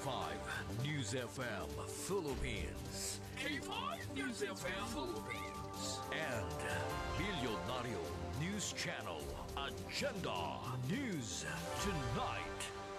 K5 News FM Philippines. K5 News FM Philippines. And Bilyonaryo News Channel Agenda News Tonight.